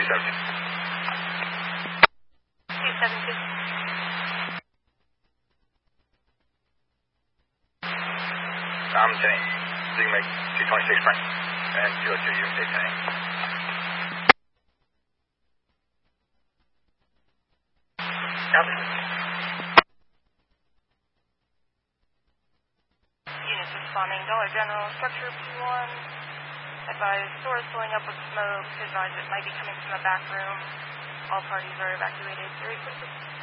272. I'm 10. So you can make 226 Frank and 202 USA 10. Copy. Units responding. Dollar General, structure P1. Advise stores filling up with smoke. Advise it might be coming from a back room. All parties are evacuated. 346.